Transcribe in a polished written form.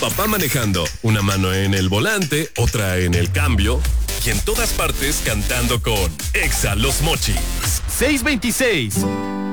Papá manejando, una mano en el volante, otra en el cambio, y en todas partes cantando con Exa Los Mochis. 626